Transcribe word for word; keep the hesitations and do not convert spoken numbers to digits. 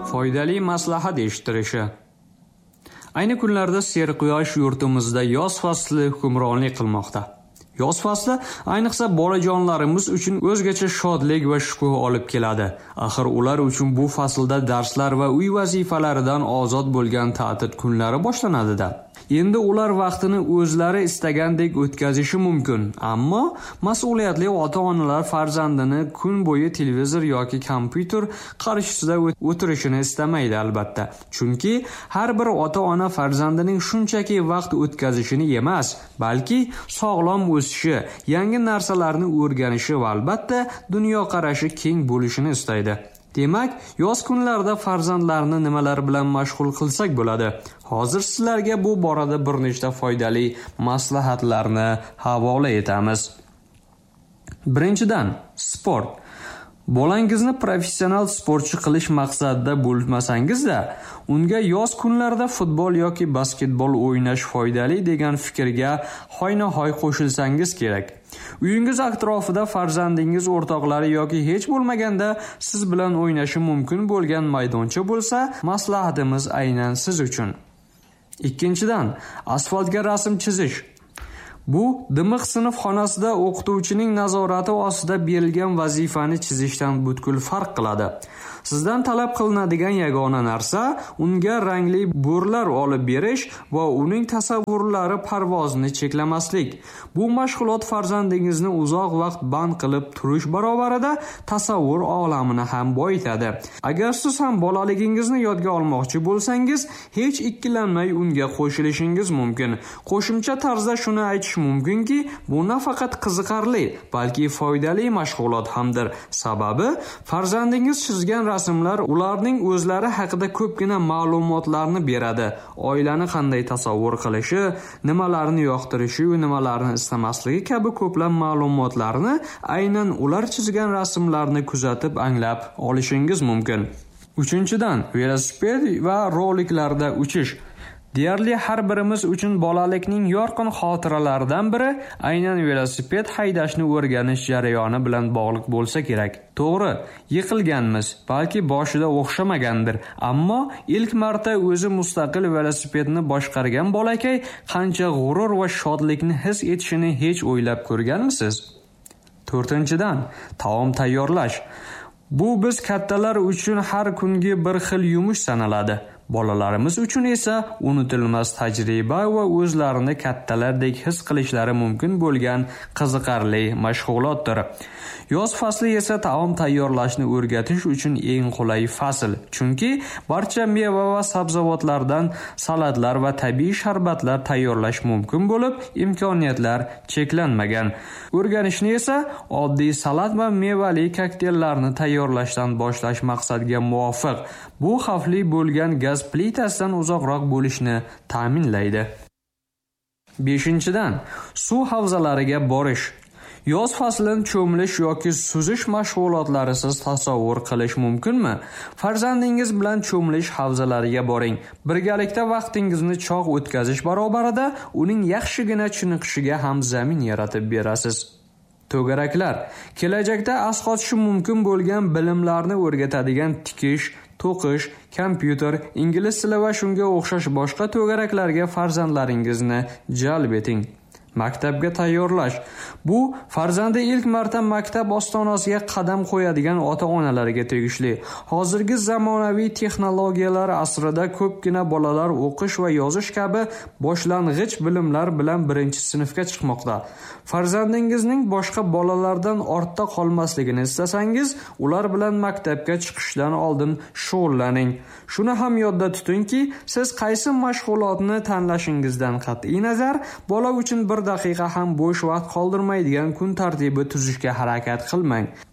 foydali maslahat eshittirishi. Ayni kunlarda serquyosh yurtimizda yoz fasli hukmronlik qilmoqda. Yoz fasli ayniqsa bolajonlarimiz uchun o'zgacha shodlik va shukuh olib keladi. Axir ular uchun bu faslda darslar va uy vazifalaridan ozod bo'lgan ta'til kunlari boshlanadi-da. Endi ular vaqtini o'zlari istagandek o'tkazishi mumkin, ammo mas'uliyatli ota-onalar farzandini kun bo'yi televizor yoki kompyuter qarshisida o'tirishini istamaydi albatta. Chunki har bir ota-ona farzandining shunchaki vaqt o'tkazishini emas, balki sog'lom o'sishi, yangi narsalarni o'rganishi va albatta dunyoqarashi keng bo'lishini istaydi. Demak, yoz kunlarida farzandlarni nimalar bilan mashg'ul qilsak bo'ladi? Hozir sizlarga bu borada bir nechta foydali maslahatlarni havola etamiz. Birinchidan, sport. Bolangizni professional sportchi qilish maqsadida bo'lmasangiz-da, unga yoz kunlarida futbol yoki basketbol o'ynash foydali degan fikrga hoyna-hoy qo'shilsangiz kerak. Uyingiz atrofida farzandingiz o'rtoqlari yoki hech bo'lmaganda siz bilan o'ynashi mumkin bo'lgan maydoncha bo'lsa, maslahatimiz aynan siz uchun. Ikkinchidan, asfaltga rasm chizish. Bu dimiq sinf xonasida o'qituvchining nazorati ostida berilgan vazifani chizishdan butkul farq qiladi. Sizdan talab qilinadigan yagona narsa unga rangli bo'rlar olib berish va uning tasavvurlari parvozini cheklamaslik. Bu mashg'ulot farzandingizni uzoq vaqt band qilib turish barobarida tasavvur olamini ham boyitadi. Agar siz ham bolaligingizni yodga olmoqchi bo'lsangiz, hech ikkilanmay unga qo'shilishingiz mumkin. Qo'shimcha tarzda shuni aytish mumkinki, bu nafaqat qiziqarli, balki foydali mashg'ulot hamdir. Sababi, farzandingiz chizgan rasmlar ularning o'zlari haqida ko'pgina ma'lumotlarni beradi. Oilani qanday tasavvur qilishi, nimalarni yoqtirishi va nimalarni istamasligi kabi ko'plab ma'lumotlarni aynan ular chizgan rasmlarni kuzatib anglab olishingiz mumkin. Uchinchidan, velosiped va roliklarda uchish. Deyarli har birimiz uchun bolalikning yorqin xotiralaridan biri aynan velosiped haydashni o'rganish jarayoni bilan bog'liq bo'lsa kerak. To'g'ri, yiqilganmiz, balki boshida o'xshamagandir, ammo ilk marta o'zi mustaqil velosipedni boshqargan bolakay qancha g'urur va shodlikni his etishini hech o'ylab ko'rganmisiz? To'rtinchidan, taom tayyorlash. Bu biz kattalar uchun har kungi bir xil yumush sanaladi. Bolalarimiz uchun esa unutilmas tajriba va o'zlarini kattalardek his qilishlari mumkin bo'lgan qiziqarli mashg'ulotdir. Yoz fasli esa taom tayyorlashni o'rgatish uchun eng qulay fasl. Chunki barcha meva va sabzavotlardan salatlar va tabiiy sharbatlar tayyorlash mumkin bo'lib, imkoniyatlar cheklanmagan. O'rganishni esa oddiy salat va mevali kokteyllarni tayyorlashdan boshlash maqsadga muvofiq. Bu xavfli bo'lgan gaz plitasidan uzoqroq bo'lishni ta'minlaydi. beshinchidan, suv havzalariga borish. Yoz faslini cho'milish yoki suzish mashg'ulotlarisiz tasavvur qilish mumkinmi? Farzandingiz bilan cho'milish havzalariga boring. Birgalikda vaqtingizni chog' o'tkazish barobarida uning yaxshigina chiniqishiga ham zamin yaratib berasiz. To'garaklar. Kelajakda asqotishi mumkin bo'lgan bilimlarni o'rgatadigan tikish, to'qish, kompyuter, ingliz tili va shunga o'xshash boshqa to'garaklarga farzandlaringizni jalb eting. Maktabga tayyorlash. Bu farzandi ilk marta maktab ostonasiga qadam qo'yadigan ota-onalarga tegishli. Hozirgi zamonaviy texnologiyalar asrida ko'pgina bolalar o'qish va yozish kabi boshlang'ich bilimlar bilan birinchi sinfga chiqmoqda. Farzandingizning boshqa bolalardan ortda qolmasligini istasangiz, ular bilan maktabga chiqishdan oldin shug'ullaning. Shuni ham yodda tutingki, siz qaysi mashg'ulotni tanlashingizdan qat'iy nazar, bola uchun bir daqiqa ham bo'sh vaqt qoldirmaydigan kun tartibi tuzishga harakat qilmang.